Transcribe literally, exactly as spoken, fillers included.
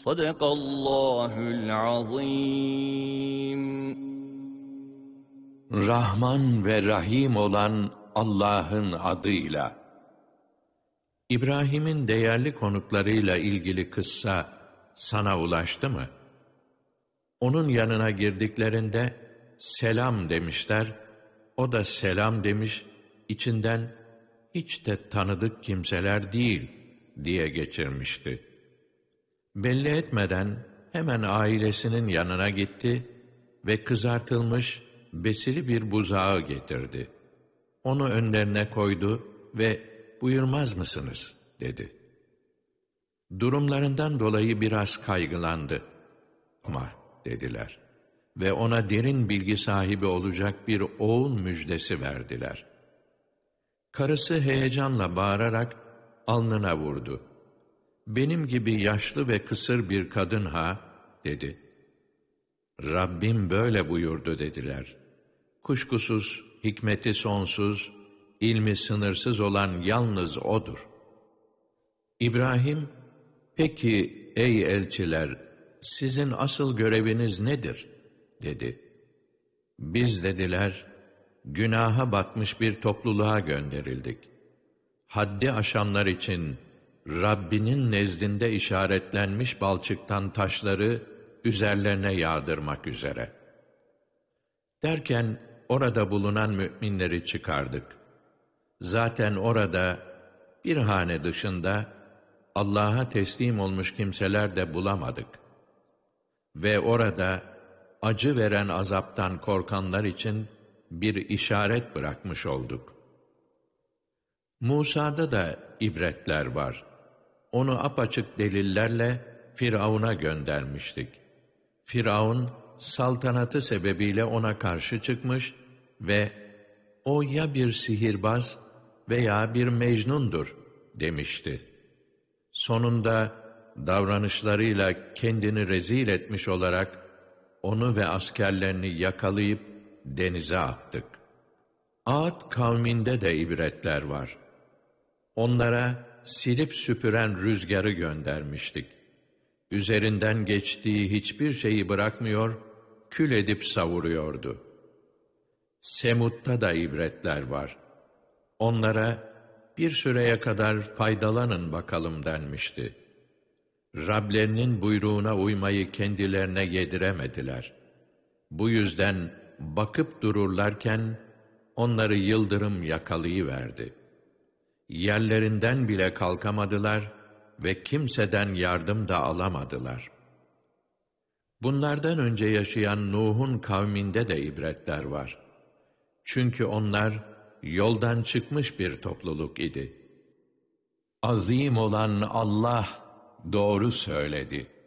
Sadakallahul azim. Rahman ve Rahim olan Allah'ın adıyla. İbrahim'in değerli konuklarıyla ilgili kıssa sana ulaştı mı? Onun yanına girdiklerinde selam demişler, o da selam demiş, içinden hiç de tanıdık kimseler değil diye geçirmişti. Belli etmeden hemen ailesinin yanına gitti ve kızartılmış besili bir buzağı getirdi. Onu önlerine koydu ve "Buyurmaz mısınız?" dedi. Durumlarından dolayı biraz kaygılandı. "Ama," dediler ve ona derin bilgi sahibi olacak bir oğul müjdesi verdiler. Karısı heyecanla bağırarak alnına vurdu. "Benim gibi yaşlı ve kısır bir kadın ha?" dedi. "Rabbim böyle buyurdu," dediler. "Kuşkusuz hikmeti sonsuz, ilmi sınırsız olan yalnız O'dur." İbrahim, "Peki ey elçiler, sizin asıl göreviniz nedir?" dedi. "Biz," dediler, "günaha batmış bir topluluğa gönderildik. Haddi aşanlar için Rabbinin nezdinde işaretlenmiş balçıktan taşları üzerlerine yağdırmak üzere." Derken orada bulunan müminleri çıkardık. Zaten orada bir hane dışında Allah'a teslim olmuş kimseler de bulamadık. Ve orada acı veren azaptan korkanlar için bir işaret bırakmış olduk. Musa'da da ibretler var. Onu apaçık delillerle Firavun'a göndermiştik. Firavun, saltanatı sebebiyle ona karşı çıkmış ve "O ya bir sihirbaz veya bir mecnundur," demişti. Sonunda davranışlarıyla kendini rezil etmiş olarak onu ve askerlerini yakalayıp denize attık. Ad kavminde de ibretler var. Onlara silip süpüren rüzgarı göndermiştik. Üzerinden geçtiği hiçbir şeyi bırakmıyor, kül edip savuruyordu. Semud'da da ibretler var. Onlara bir süreye kadar faydalanın bakalım denmişti. Rablerinin buyruğuna uymayı kendilerine yediremediler. Bu yüzden bakıp dururlarken onları yıldırım yakalayıverdi. Yerlerinden bile kalkamadılar ve kimseden yardım da alamadılar. Bunlardan önce yaşayan Nuh'un kavminde de ibretler var. Çünkü onlar yoldan çıkmış bir topluluk idi. Azim olan Allah doğru söyledi.